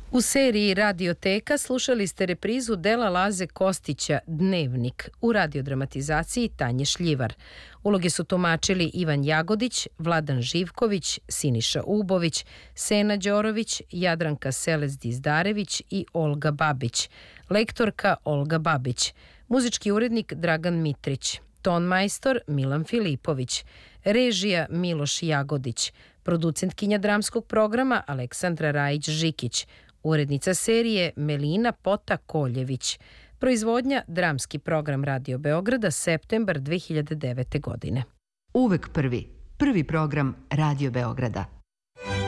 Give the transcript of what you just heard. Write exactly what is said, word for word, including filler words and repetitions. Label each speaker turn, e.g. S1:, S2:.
S1: U seriji Radioteka slušali ste reprizu dela Laze Kostića Dnevnik u radiodramatizaciji Tanje Šljivar. Uloge su tumačili Ivan Jagodić, Vladan Živković, Siniša Ubović, Sena Đorović, Jadranka Selez-Dizdarević i Olga Babić. Lektorka Olga Babić. Muzički urednik Dragan Mitrić. Tonmajstor Milan Filipović. Režija Miloš Jagodić. Producentkinja dramskog programa Aleksandra Rajić-Žikić. Urednica serije Melina Pota-Koljević. Proizvodnja dramski program Radio Beograda, septembar dve hiljade devete. godine.
S2: Uvek prvi. Prvi program Radio Beograda.